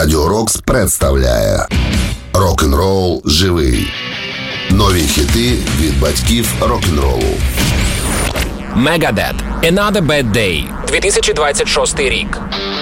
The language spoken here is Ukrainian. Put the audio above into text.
Радіо Рокс представляє Рок-н-рол живий. Нові хіти від батьків рок-н-ролу. Megadeth. Another Bad Day. 2026 рік.